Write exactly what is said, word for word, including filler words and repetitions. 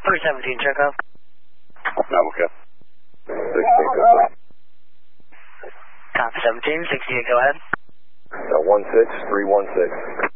three seventeen, check out. No, okay. sixteen, go ahead. Copy seventeen, sixty-eight, go ahead. Uh, one six three one six.